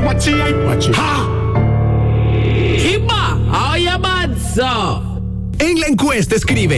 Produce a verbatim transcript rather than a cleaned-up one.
Watch it, watch it. Ha! Kimba, ai ammazza! En la encuesta escribe